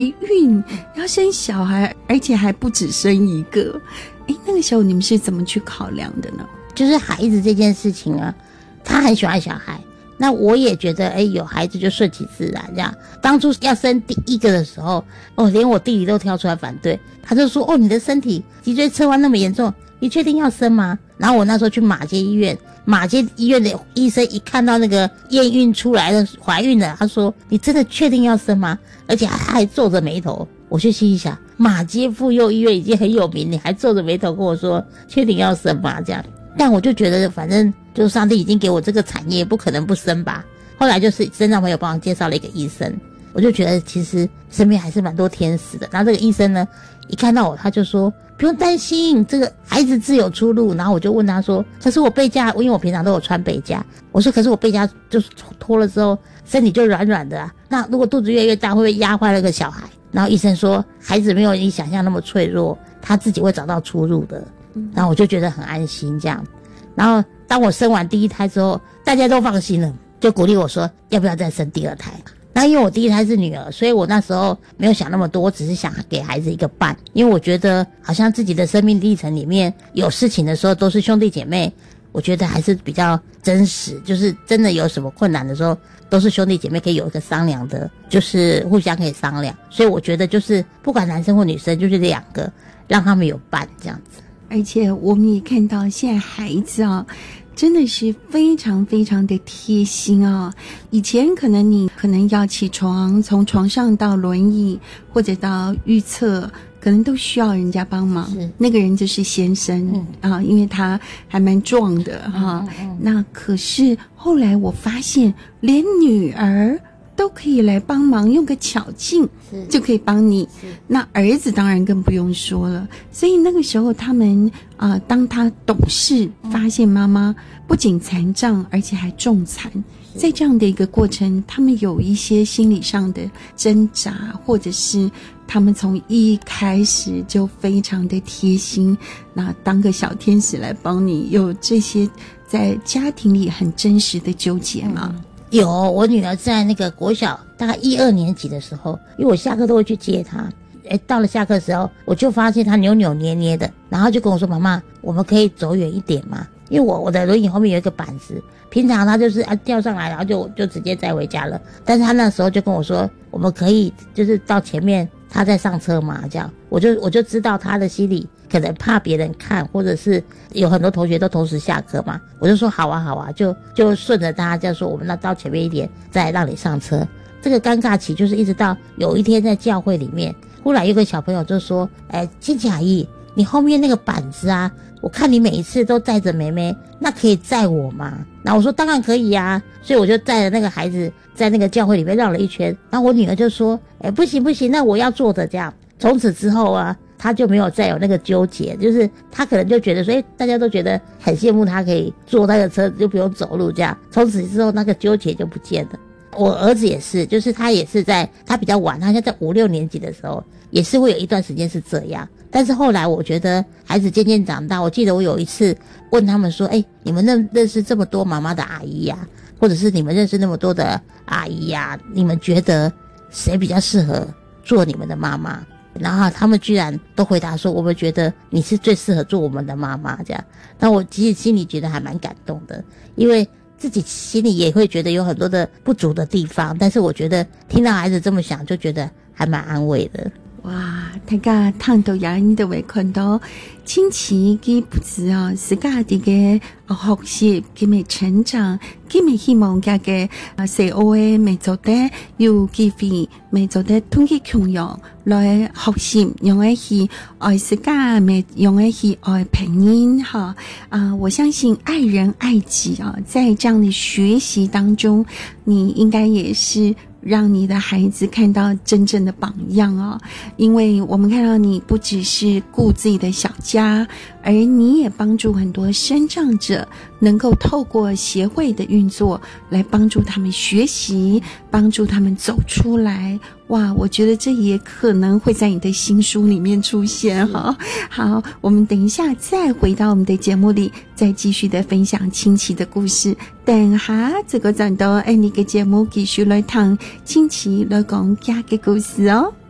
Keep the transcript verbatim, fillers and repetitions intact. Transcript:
一孕要生小孩，而且还不止生一个，诶，那个时候你们是怎么去考量的呢？ 就是孩子这件事情啊，他很喜欢小孩，那我也觉得诶有孩子就顺其自然这样。当初要生第一个的时候，哦，连我弟弟都跳出来反对，他就说，哦，你的身体脊椎侧弯那么严重，你确定要生吗？然后我那时候去马偕医院，马偕医院的医生一看到那个验孕出来的怀孕了，他说，你真的确定要生吗？而且他还皱着眉头。我就心里想，马偕妇幼医院已经很有名，你还皱着眉头跟我说确定要生吗？这样。但我就觉得反正就上帝已经给我这个产业，不可能不生吧。后来就是身障朋友帮我介绍了一个医生，我就觉得其实身边还是蛮多天使的。然后这个医生呢，一看到我他就说不用担心，这个孩子自有出路。然后我就问他说，可是我背架，因为我平常都有穿背架，我说可是我背架就是脱了之后身体就软软的啊，那如果肚子越来越大会不会压坏那个小孩？然后医生说孩子没有你想象那么脆弱，他自己会找到出路的。然后我就觉得很安心这样。然后当我生完第一胎之后，大家都放心了，就鼓励我说要不要再生第二胎。那因为我第一胎是女儿，所以我那时候没有想那么多，我只是想给孩子一个伴。因为我觉得好像自己的生命历程里面有事情的时候都是兄弟姐妹，我觉得还是比较真实，就是真的有什么困难的时候都是兄弟姐妹可以有一个商量的，就是互相可以商量。所以我觉得就是不管男生或女生，就是两个让他们有伴这样子。 而且我们也看到现在孩子啊，真的是非常非常的贴心啊！以前可能你可能要起床，从床上到轮椅或者到预测，可能都需要人家帮忙。那个人就是先生、嗯、啊，因为他还蛮壮的哈、嗯嗯。那可是后来我发现，连女儿都可以来帮忙，用个巧劲就可以帮你。那儿子当然更不用说了。所以那个时候他们啊、呃，当他懂事，发现妈妈不仅残障，而且还重残，在这样的一个过程，他们有一些心理上的挣扎，或者是他们从一开始就非常的贴心，那当个小天使来帮你，有这些在家庭里很真实的纠结吗？嗯， 有，我女儿在那个国小大概一二年级的时候，因为我下课都会去接她，诶，到了下课的时候，我就发现她扭扭捏捏的，然后就跟我说：“妈妈，我们可以走远一点吗？”因为我我的轮椅后面有一个板子，平常她就是啊跳上来，然后就就直接载回家了。但是她那时候就跟我说：“我们可以就是到前面，她再上车嘛。”这样，我就我就知道她的心里可能怕别人看，或者是有很多同学都同时下课嘛，我就说好啊好啊，就就顺着他这样说，我们那到前面一点再让你上车。这个尴尬期就是一直到有一天在教会里面，忽然有个小朋友就说：“哎，金奇阿姨，你后面那个板子啊，我看你每一次都载着妹妹，那可以载我吗？”然后我说当然可以啊，所以我就载着那个孩子在那个教会里面绕了一圈。然后我女儿就说：“哎，不行不行，那我要坐着。”这样，从此之后啊，他就没有再有那个纠结，就是他可能就觉得说，哎，大家都觉得很羡慕他可以坐那个车就不用走路这样，从此之后那个纠结就不见了。我儿子也是，就是他也是在他比较晚，他现在在五六年级的时候，也是会有一段时间是这样。但是后来我觉得孩子渐渐长大，我记得我有一次问他们说：“哎，你们认认识这么多妈妈的阿姨呀、啊，或者是你们认识那么多的阿姨呀、啊，你们觉得谁比较适合做你们的妈妈？”然后他们居然都回答说：“我们觉得你是最适合做我们的妈妈。”这样，那我其实心里觉得还蛮感动的，因为自己心里也会觉得有很多的不足的地方，但是我觉得听到孩子这么想，就觉得还蛮安慰的。 哇，大家看到也你都会看到亲戚佢不止啊，自家的嘅學習佢咪成長，佢咪希望家嘅啊社會咪做得有機會，咪做得通去強養來學習，用嚟去愛自家，咪用嚟去愛朋友哈啊！我相信愛人愛己啊，在這樣的學習當中，你應該也是讓你的孩子看到真正的榜樣啊！因為我們看到你不只是顧自己的小家，而你也幫助很多身障者能夠透過協會的運作來幫助他們學習，幫助他們走出來。哇，我覺得這也可能會在你的新書裡面出現哈。好，我們等一下再回到我們的節目裡，再繼續的分享親戚的故事。等下這個陣到誒，你嘅節目繼續來談親戚來講家嘅故事哦。